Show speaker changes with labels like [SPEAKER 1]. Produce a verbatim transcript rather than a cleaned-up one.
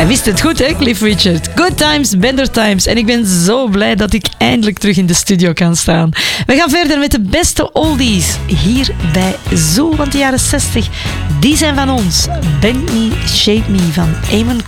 [SPEAKER 1] Hij wist het goed, hè, Cliff Richard. Good times, better times. En ik ben zo blij dat ik eindelijk terug in de studio kan staan. We gaan verder met de beste oldies hier bij Zoo, want de jaren zestig, die zijn van ons. Bend Me, Shape Me van Eamon